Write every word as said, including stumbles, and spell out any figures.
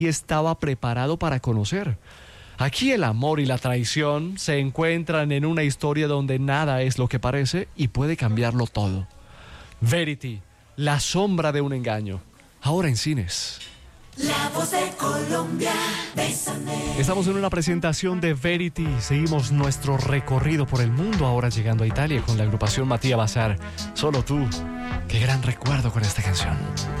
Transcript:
y estaba preparado para conocer. Aquí el amor y la traición se encuentran en una historia donde nada es lo que parece y puede cambiarlo todo. Verity, la sombra de un engaño, ahora en cines. La voz de Colombia, bésame. Estamos en una presentación de Verity. Seguimos nuestro recorrido por el mundo, ahora llegando a Italia con la agrupación Mattia Bazar. Solo tú. Qué gran recuerdo con esta canción.